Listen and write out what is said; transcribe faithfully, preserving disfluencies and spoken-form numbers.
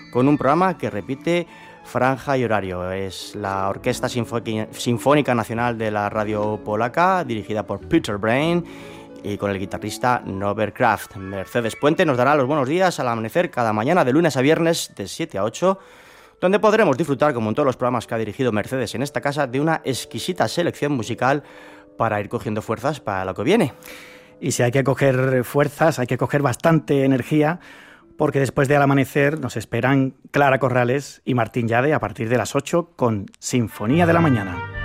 con un programa que repite franja y horario. Es la Orquesta Sinfónica Nacional de la Radio Polaca, dirigida por Peter Brain y con el guitarrista Norbert Kraft. Mercedes Puente nos dará los buenos días al amanecer cada mañana de lunes a viernes de siete a ocho, donde podremos disfrutar, como en todos los programas que ha dirigido Mercedes en esta casa, de una exquisita selección musical para ir cogiendo fuerzas para lo que viene. Y si hay que coger fuerzas, hay que coger bastante energía, porque después de Al Amanecer nos esperan Clara Corrales y Martín Llade a partir de las ocho con Sinfonía de la Mañana.